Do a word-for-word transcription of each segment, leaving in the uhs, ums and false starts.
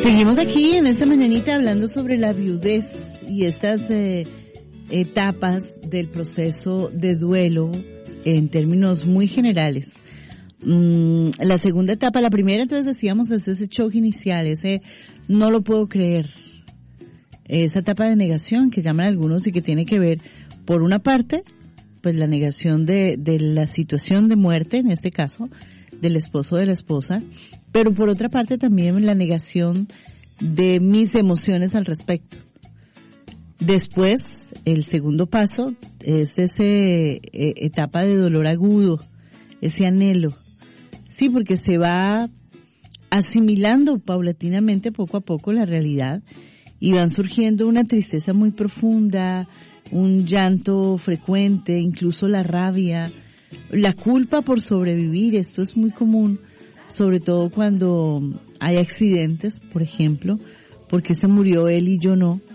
Seguimos aquí en esta mañanita hablando sobre la viudez y estas eh, etapas del proceso de duelo en términos muy generales. Mm, la segunda etapa, la primera entonces decíamos es ese shock inicial, ese no lo puedo creer, esa etapa de negación que llaman algunos y que tiene que ver por una parte pues la negación de, de la situación de muerte, en este caso del esposo o de la esposa, pero por otra parte también la negación de mis emociones al respecto. Después, el segundo paso es esa eh, etapa de dolor agudo, ese anhelo. Sí, porque se va asimilando paulatinamente, poco a poco, la realidad y van surgiendo una tristeza muy profunda, un llanto frecuente, incluso la rabia, la culpa por sobrevivir. Esto es muy común, sobre todo cuando hay accidentes, por ejemplo, porque se murió él y yo no.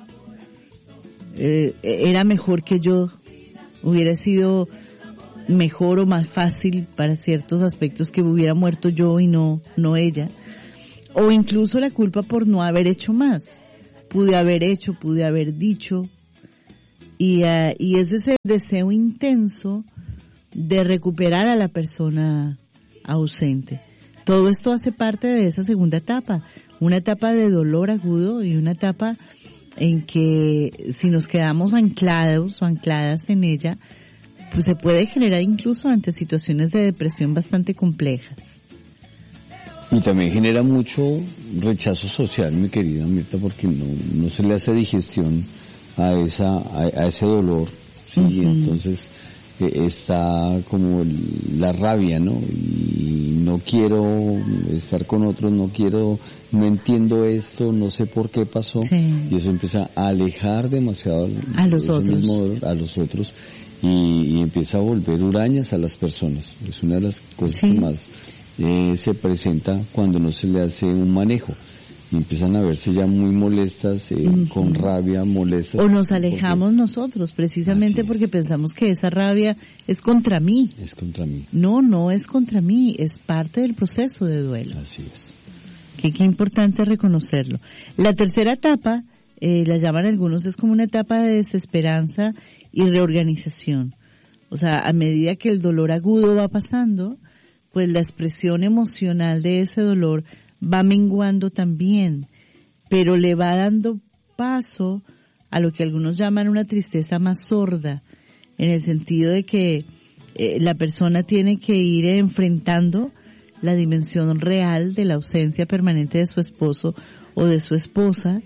Eh, era mejor que yo, hubiera sido mejor o más fácil para ciertos aspectos que hubiera muerto yo y no, no ella. O incluso la culpa por no haber hecho más. Pude haber hecho, pude haber dicho. Y, uh, y es ese deseo intenso de recuperar a la persona ausente. Todo esto hace parte de esa segunda etapa, una etapa de dolor agudo y una etapa en que si nos quedamos anclados o ancladas en ella, pues se puede generar incluso ante situaciones de depresión bastante complejas. Y también genera mucho rechazo social, mi querida Mirta, porque no, no se le hace digestión a esa a, a ese dolor, sí, uh-huh. Entonces eh, está como el, la rabia, ¿no? Y no quiero estar con otros, no quiero, no entiendo esto, no sé por qué pasó, sí. Y eso empieza a alejar demasiado a los otros, mismo dolor, a los otros y, y empieza a volver hurañas a las personas. Es una de las cosas sí. que más eh, se presenta cuando no se le hace un manejo. Y empiezan a verse ya muy molestas, eh, uh-huh. con rabia, molestas. O nos alejamos porque... nosotros, precisamente porque pensamos que esa rabia es contra mí. Es contra mí. No, no es contra mí, es parte del proceso de duelo. Así es. Que qué importante reconocerlo. La tercera etapa, eh, la llaman algunos, es como una etapa de desesperanza y reorganización. O sea, a medida que el dolor agudo va pasando, pues la expresión emocional de ese dolor va menguando también, pero le va dando paso a lo que algunos llaman una tristeza más sorda, en el sentido de que eh, la persona tiene que ir enfrentando la dimensión real de la ausencia permanente de su esposo o de su esposa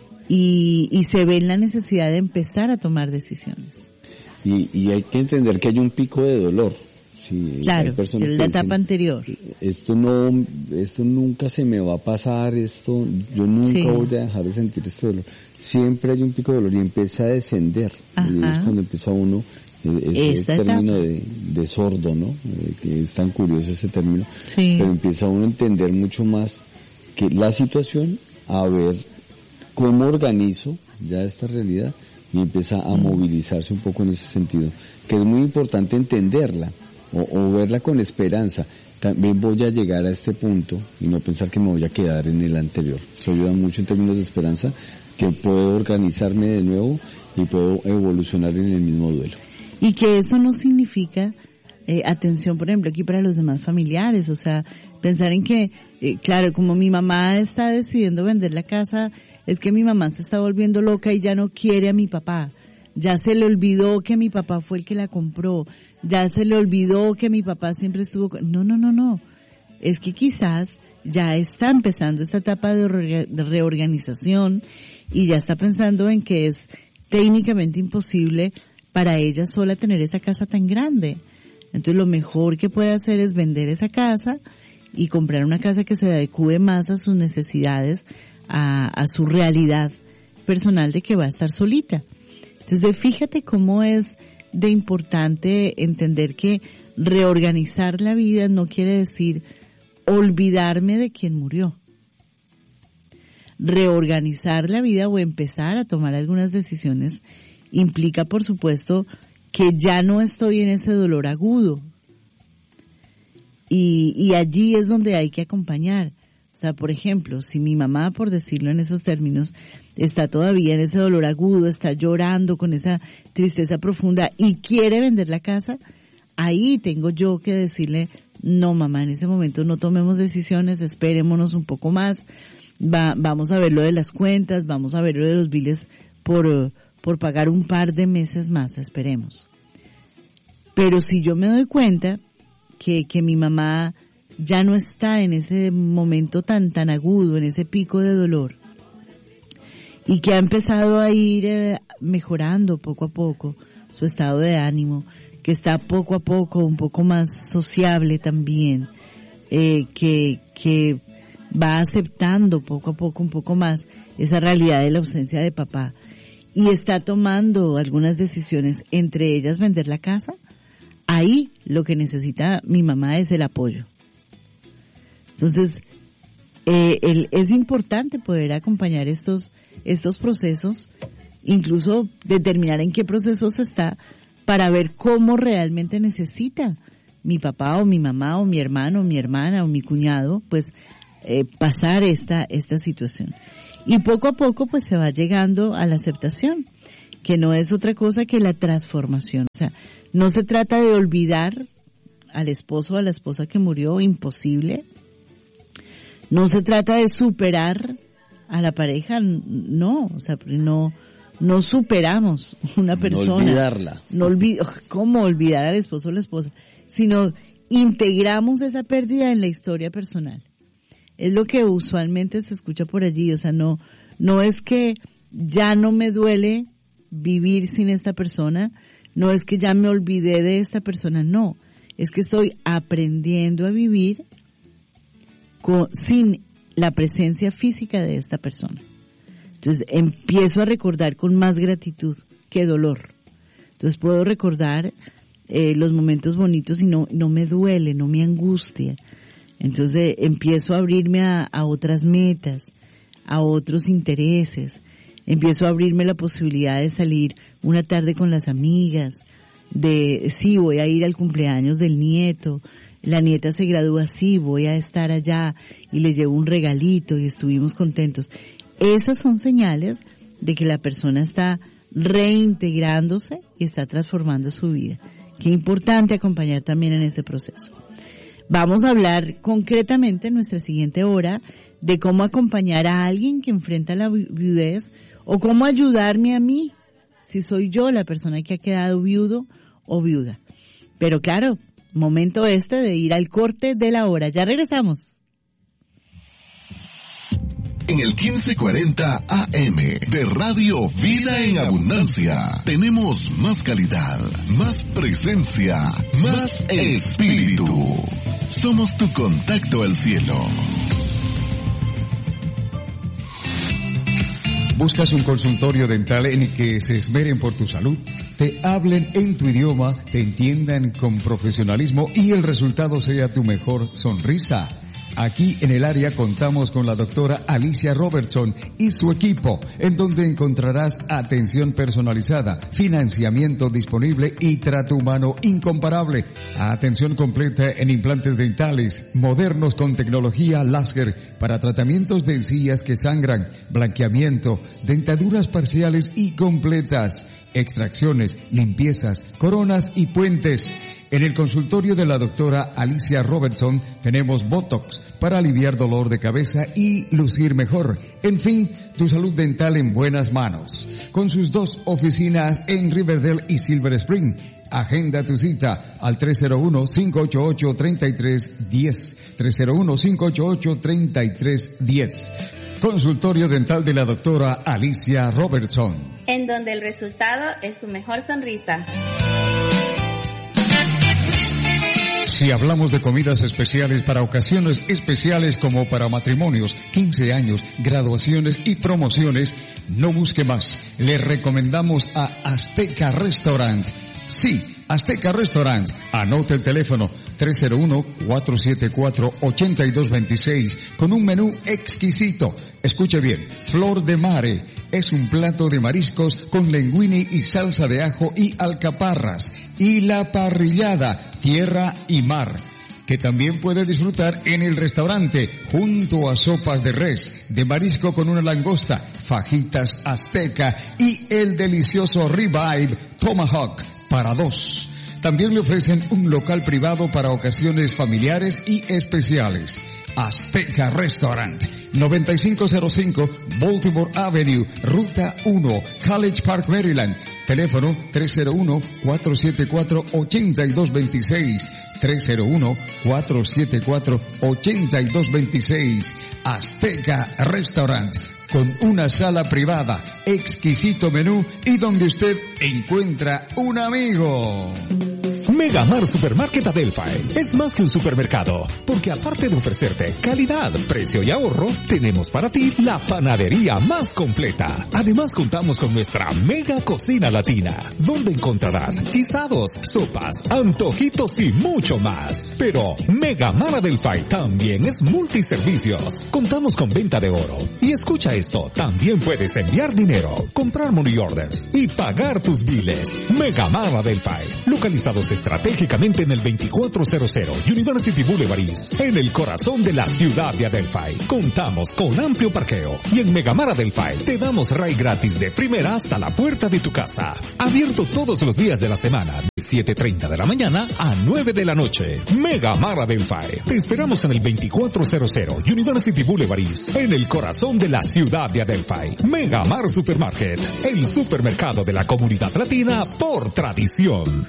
y, y se ve en la necesidad de empezar a tomar decisiones. Y, y hay que entender que hay un pico de dolor. Sí, claro, es la etapa dicen, anterior. Esto no, esto nunca se me va a pasar, esto, yo nunca sí. voy a dejar de sentir este dolor. Siempre hay un pico de dolor y empieza a descender. Ajá. Y es cuando empieza uno, ese Esta término de, de sordo, ¿no? Eh, que es tan curioso ese término. Sí. Pero empieza uno a entender mucho más que la situación, a ver cómo organizo ya esta realidad y empieza a mm. movilizarse un poco en ese sentido. Que es muy importante entenderla. O, o verla con esperanza. También voy a llegar a este punto y no pensar que me voy a quedar en el anterior. Eso ayuda mucho en términos de esperanza, que puedo organizarme de nuevo y puedo evolucionar en el mismo duelo. Y que eso no significa, eh, atención, por ejemplo, aquí para los demás familiares, o sea, pensar en que, eh, claro, como mi mamá está decidiendo vender la casa, es que mi mamá se está volviendo loca y ya no quiere a mi papá. Ya se le olvidó que mi papá fue el que la compró. Ya se le olvidó que mi papá siempre estuvo... No, no, no, no. Es que quizás ya está empezando esta etapa de, re- de reorganización y ya está pensando en que es técnicamente imposible para ella sola tener esa casa tan grande. Entonces lo mejor que puede hacer es vender esa casa y comprar una casa que se adecue más a sus necesidades, a, a su realidad personal de que va a estar solita. Entonces, fíjate cómo es de importante entender que reorganizar la vida no quiere decir olvidarme de quien murió. Reorganizar la vida o empezar a tomar algunas decisiones implica, por supuesto, que ya no estoy en ese dolor agudo. Y, y allí es donde hay que acompañar. O sea, por ejemplo, si mi mamá, por decirlo en esos términos, está todavía en ese dolor agudo, está llorando con esa tristeza profunda y quiere vender la casa, ahí tengo yo que decirle, no mamá, en ese momento no tomemos decisiones, esperémonos un poco más, va, vamos a ver lo de las cuentas, vamos a ver lo de los biles por, por pagar un par de meses más, esperemos. Pero si yo me doy cuenta que, que mi mamá ya no está en ese momento tan, tan agudo, en ese pico de dolor, y que ha empezado a ir eh, mejorando poco a poco su estado de ánimo, que está poco a poco un poco más sociable también, eh, que, que va aceptando poco a poco un poco más esa realidad de la ausencia de papá, y está tomando algunas decisiones, entre ellas vender la casa, ahí lo que necesita mi mamá es el apoyo. Entonces, eh, el, es importante poder acompañar estos, estos procesos, incluso determinar en qué procesos está, para ver cómo realmente necesita mi papá o mi mamá o mi hermano o mi hermana o mi cuñado, pues, eh, pasar esta, esta situación. Y poco a poco, pues, se va llegando a la aceptación, que no es otra cosa que la transformación. O sea, no se trata de olvidar al esposo o a la esposa que murió, imposible. No se trata de superar a la pareja, no, o sea, no, no superamos una persona. No olvidarla. No olvid- ¿Cómo olvidar al esposo o la esposa? Sino integramos esa pérdida en la historia personal. Es lo que usualmente se escucha por allí, o sea, no, no es que ya no me duele vivir sin esta persona, no es que ya me olvidé de esta persona, no, es que estoy aprendiendo a vivir con, sin la presencia física de esta persona. Entonces empiezo a recordar con más gratitud que dolor. Entonces puedo recordar eh, los momentos bonitos y no, no me duele, no me angustia. Entonces empiezo a abrirme a, a otras metas, a otros intereses. Empiezo a abrirme la posibilidad de salir una tarde con las amigas, de sí, voy a ir al cumpleaños del nieto, la nieta se gradúa, sí, voy a estar allá y le llevo un regalito y estuvimos contentos. Esas son señales de que la persona está reintegrándose y está transformando su vida. Qué importante acompañar también en ese proceso. Vamos a hablar concretamente en nuestra siguiente hora de cómo acompañar a alguien que enfrenta la viudez o cómo ayudarme a mí si soy yo la persona que ha quedado viudo o viuda. Pero claro, momento este de ir al corte de la hora. Ya regresamos. En el quince cuarenta A M de Radio Vida en Abundancia tenemos más calidad, más presencia, más espíritu. Somos tu contacto al cielo. ¿Buscas un consultorio dental en el que se esmeren por tu salud? Te hablen en tu idioma, te entiendan con profesionalismo y el resultado sea tu mejor sonrisa. Aquí en el área contamos con la doctora Alicia Robertson y su equipo, en donde encontrarás atención personalizada, financiamiento disponible y trato humano incomparable. Atención completa en implantes dentales, modernos con tecnología láser para tratamientos de encías que sangran, blanqueamiento, dentaduras parciales y completas, extracciones, limpiezas, coronas y puentes. En el consultorio de la doctora Alicia Robertson tenemos Botox para aliviar dolor de cabeza y lucir mejor. En fin, tu salud dental en buenas manos. Con sus dos oficinas en Riverdale y Silver Spring. Agenda tu cita al tres cero uno, cinco ocho ocho, tres tres uno cero. tres cero uno, cinco ocho ocho, tres tres uno cero. Consultorio dental de la doctora Alicia Robertson. En donde el resultado es su mejor sonrisa. Si hablamos de comidas especiales para ocasiones especiales como para matrimonios, quince años, graduaciones y promociones, no busque más. Le recomendamos a Azteca Restaurant. Sí, Azteca Restaurant. Anote el teléfono tres cero uno, cuatro siete cuatro, ocho dos dos seis con un menú exquisito. Escuche bien, Flor de Mare es un plato de mariscos con linguini y salsa de ajo y alcaparras. Y la parrillada, tierra y mar. que también puede disfrutar en el restaurante, junto a sopas de res, de marisco con una langosta, fajitas azteca y el delicioso ribeye tomahawk para dos. También le ofrecen un local privado para ocasiones familiares y especiales. Azteca Restaurant, noventa y cinco cero cinco Baltimore Avenue, Ruta uno, College Park, Maryland. Teléfono tres cero uno, cuatro siete cuatro, ocho dos dos seis, tres cero uno, cuatro siete cuatro, ocho dos dos seis. Azteca Restaurant, con una sala privada, exquisito menú y donde usted encuentra un amigo. Megamar Supermarket Adelphi es más que un supermercado, porque aparte de ofrecerte calidad, precio y ahorro, tenemos para ti la panadería más completa. Además contamos con nuestra mega cocina latina, donde encontrarás guisados, sopas, antojitos y mucho más. Pero Megamar Adelphi también es multiservicios. Contamos con venta de oro. Y escucha esto, también puedes enviar dinero, comprar money orders y pagar tus biles. Megamar Adelphi, localizados estratégicamente en el veinticuatro cero cero University Boulevard East, en el corazón de la ciudad de Adelphi. Contamos con amplio parqueo y en Megamar Adelphi te damos ride gratis de primera hasta la puerta de tu casa. Abierto todos los días de la semana, de siete treinta de la mañana a nueve de la noche. Megamar Adelphi. Te esperamos en el veinticuatro cero cero University Boulevard East, en el corazón de la ciudad de Adelphi. Megamar Supermarket, el supermercado de la comunidad latina por tradición.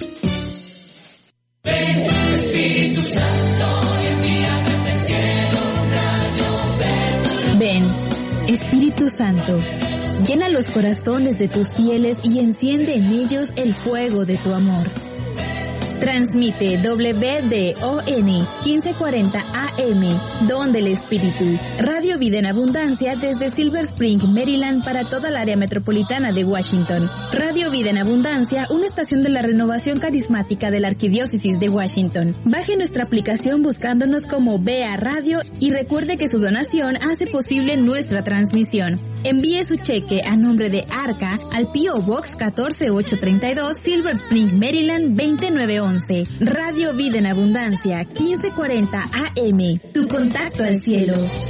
Ven, Espíritu Santo, y envíame del cielo un rayo. Ven, Espíritu Santo, llena los corazones de tus fieles y enciende en ellos el fuego de tu amor. Transmite W D O N quince cuarenta A M, Don del Espíritu, Radio Vida en Abundancia desde Silver Spring, Maryland, para toda el área metropolitana de Washington. Radio Vida en Abundancia, una estación de la renovación carismática de la Arquidiócesis de Washington. Baje nuestra aplicación buscándonos como B A Radio y recuerde que su donación hace posible nuestra transmisión. Envíe su cheque a nombre de Arca al P O Box catorce mil ochocientos treinta y dos, Silver Spring, Maryland veintinueve once. Radio Vida en Abundancia, quince cuarenta A M. Tu contacto al cielo.